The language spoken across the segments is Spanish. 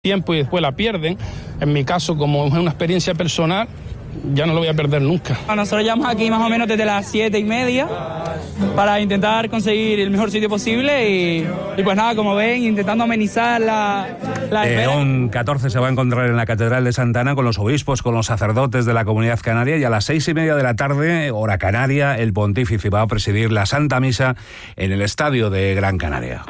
tiempo y después la pierden. En mi caso, como es una experiencia personal, ya no lo voy a perder nunca. Nosotros llevamos aquí más o menos desde las 7:30 para intentar conseguir el mejor sitio posible y pues nada, como ven, intentando amenizar la espera. Un 14 se va a encontrar en la Catedral de Santa Ana con los obispos, con los sacerdotes de la Comunidad Canaria, y a las 6:30 de la tarde, hora canaria, el pontífice va a presidir la Santa Misa en el Estadio de Gran Canaria.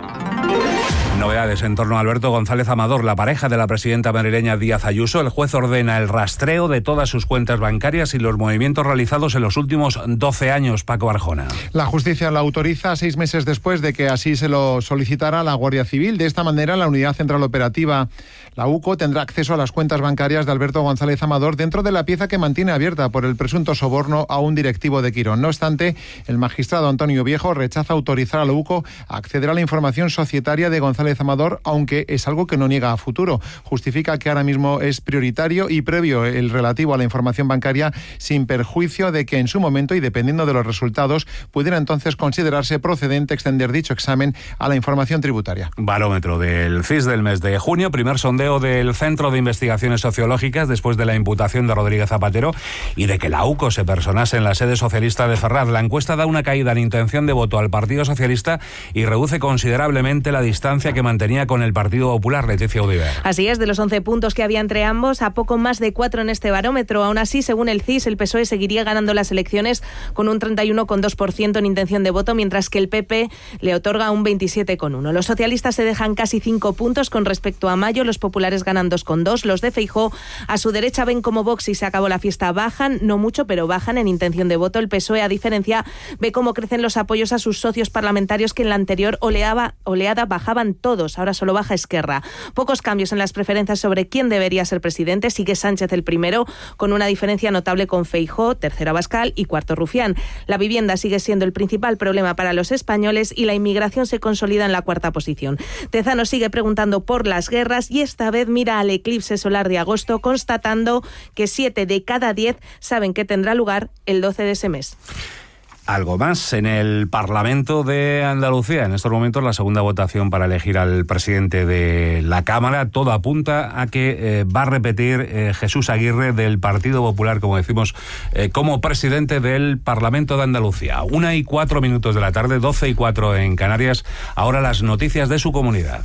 Novedades en torno a Alberto González Amador, la pareja de la presidenta madrileña Díaz Ayuso. El juez ordena el rastreo de todas sus cuentas bancarias y los movimientos realizados en los últimos 12 años. Paco Arjona. La justicia la autoriza 6 meses después de que así se lo solicitara la Guardia Civil. De esta manera, la Unidad Central Operativa, la UCO, tendrá acceso a las cuentas bancarias de Alberto González Amador dentro de la pieza que mantiene abierta por el presunto soborno a un directivo de Quirón. No obstante, el magistrado Antonio Viejo rechaza autorizar a la UCO a acceder a la información societaria de González Amador, aunque es algo que no niega a futuro. Justifica que ahora mismo es prioritario y previo el relativo a la información bancaria, sin perjuicio de que en su momento y dependiendo de los resultados pudiera entonces considerarse procedente extender dicho examen a la información tributaria. Barómetro del CIS del mes de junio, primer sondeo del Centro de Investigaciones Sociológicas después de la imputación de Rodríguez Zapatero y de que la UCO se personase en la sede socialista de Ferraz. La encuesta da una caída en intención de voto al Partido Socialista y reduce considerablemente la distancia que mantenía con el Partido Popular. Leticia Udiver. Así es, de los 11 puntos que había entre ambos, a poco más de 4 en este barómetro. Aún así, según el CIS, el PSOE seguiría ganando las elecciones con un 31,2% en intención de voto, mientras que el PP le otorga un 27,1%. Los socialistas se dejan casi 5 puntos con respecto a mayo, los populares ganan 2,2%, los de Feijóo a su derecha ven como Vox y se acabó la fiesta bajan, no mucho, pero bajan en intención de voto. El PSOE, a diferencia, ve cómo crecen los apoyos a sus socios parlamentarios que en la anterior oleada bajaban todos. Ahora solo baja Esquerra. Pocos cambios en las preferencias sobre quién debería ser presidente. Sigue Sánchez el primero, con una diferencia notable con Feijóo, tercero Abascal y cuarto Rufián. La vivienda sigue siendo el principal problema para los españoles y la inmigración se consolida en la cuarta posición. Tezanos sigue preguntando por las guerras y esta vez mira al eclipse solar de agosto, constatando que 7 de cada 10 saben que tendrá lugar el 12 de ese mes. Algo más en el Parlamento de Andalucía. En estos momentos la segunda votación para elegir al presidente de la Cámara. Todo apunta a que va a repetir Jesús Aguirre del Partido Popular, como decimos, como presidente del Parlamento de Andalucía. 1:04 de la tarde, 12:04 en Canarias. Ahora las noticias de su comunidad.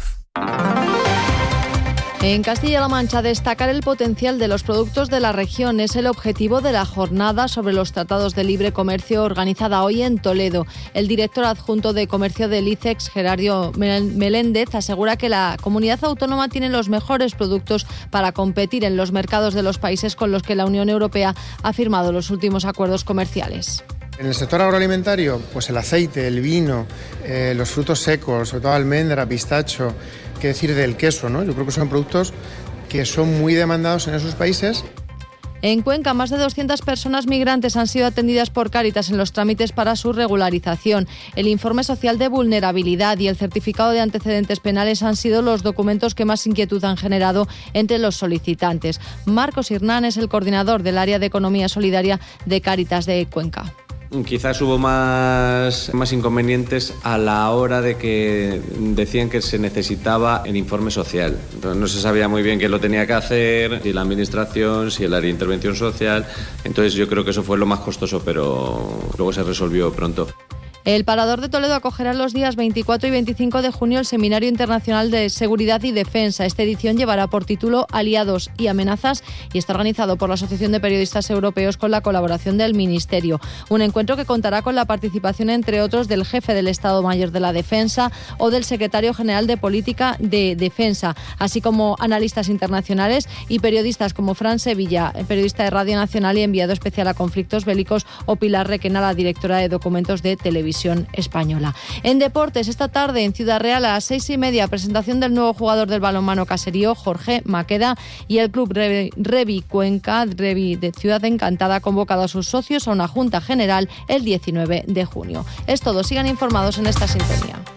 En Castilla-La Mancha, destacar el potencial de los productos de la región es el objetivo de la jornada sobre los tratados de libre comercio organizada hoy en Toledo. El director adjunto de comercio del ICEX, Gerardo Meléndez, asegura que la comunidad autónoma tiene los mejores productos para competir en los mercados de los países con los que la Unión Europea ha firmado los últimos acuerdos comerciales. En el sector agroalimentario, pues el aceite, el vino, los frutos secos, sobre todo almendra, pistacho, qué decir del queso, ¿no? Yo creo que son productos que son muy demandados en esos países. En Cuenca, más de 200 personas migrantes han sido atendidas por Cáritas en los trámites para su regularización. El informe social de vulnerabilidad y el certificado de antecedentes penales han sido los documentos que más inquietud han generado entre los solicitantes. Marcos Hernán es el coordinador del área de Economía Solidaria de Cáritas de Cuenca. Quizás hubo más inconvenientes a la hora de que decían que se necesitaba el informe social. Entonces no se sabía muy bien quién lo tenía que hacer, si la administración, si el área de intervención social. Entonces yo creo que eso fue lo más costoso, pero luego se resolvió pronto. El Parador de Toledo acogerá los días 24 y 25 de junio el Seminario Internacional de Seguridad y Defensa. Esta edición llevará por título Aliados y Amenazas y está organizado por la Asociación de Periodistas Europeos con la colaboración del Ministerio. Un encuentro que contará con la participación, entre otros, del jefe del Estado Mayor de la Defensa o del secretario general de Política de Defensa, así como analistas internacionales y periodistas como Fran Sevilla, periodista de Radio Nacional y enviado especial a conflictos bélicos, o Pilar Requena, la directora de documentos de Televisión Española. En deportes, esta tarde en Ciudad Real a las 6:30, presentación del nuevo jugador del balonmano caserío, Jorge Maqueda, y el club Revi Cuenca, Revi de Ciudad Encantada, ha convocado a sus socios a una junta general el 19 de junio. Es todo, sigan informados en esta sintonía.